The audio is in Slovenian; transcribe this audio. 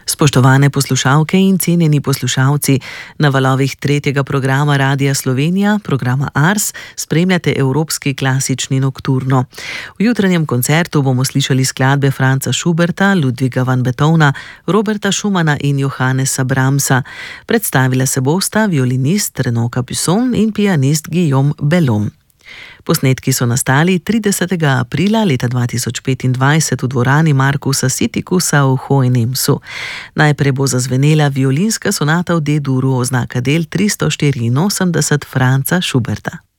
Spoštovane poslušalke in cenjeni poslušalci, na valovih tretjega programa Radia Slovenija, programa Ars, spremljate Evropski klasični nokturno. V jutranjem koncertu bomo slišali skladbe Franza Schuberta, Ludwiga van Beethovna, Roberta Schumana in Johannesa Brahmsa. Predstavila se bosta violinist Renaud Capuçon in pianist Guillaume Bellon. Posnetki so nastali 30. aprila leta 2025 v dvorani Markusa Sitikusa v Hohenemsu. Najprej bo zazvenela violinska sonata v D-duru, oznaka del 384 Franza Schuberta.